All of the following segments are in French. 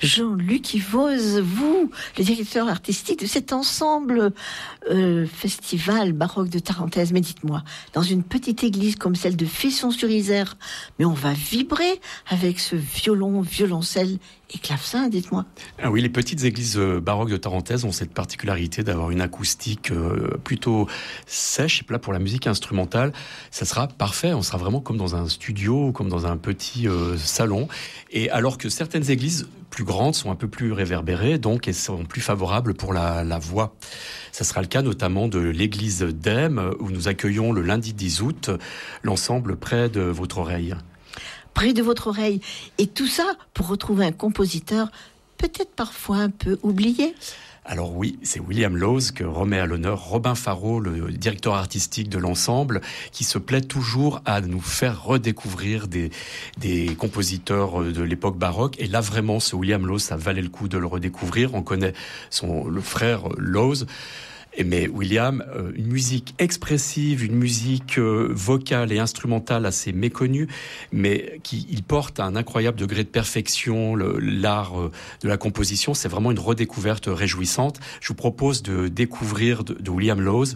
Jean-Luc Yvoz, vous, le directeur artistique de cet ensemble festival baroque de Tarentaise. Mais dites-moi, dans une petite église comme celle de Fesson-sur-Isère, mais on va vibrer avec ce violon, violoncelle et clavecin, dites-moi. Ah oui, les petites églises baroques de Tarentaise ont cette particularité d'avoir une acoustique plutôt sèche. Et là, pour la musique instrumentale, ça sera parfait. On sera vraiment comme dans un studio, comme dans un petit salon. Et alors que certaines églises plus grandes sont un peu plus réverbérées, donc elles sont plus favorables pour la voix. Ça sera le cas notamment de l'église d'Aime, où nous accueillons le lundi 10 août l'ensemble Près de votre oreille. Près de votre oreille. Et tout ça pour retrouver un compositeur peut-être parfois un peu oublié. Alors oui, c'est William Lowes que remet à l'honneur Robin Farraud, le directeur artistique de l'ensemble, qui se plaît toujours à nous faire redécouvrir des compositeurs de l'époque baroque. Et là vraiment, ce William Lowes, ça valait le coup de le redécouvrir. On connaît le frère Lowes. Mais William, une musique expressive, une musique vocale et instrumentale assez méconnue, mais il porte un incroyable degré de perfection, l'art de la composition. C'est vraiment une redécouverte réjouissante. Je vous propose de découvrir de William Lowes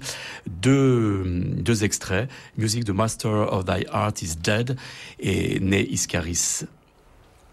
deux extraits. Music, The Master of Thy Art is Dead et Ne Iscaris.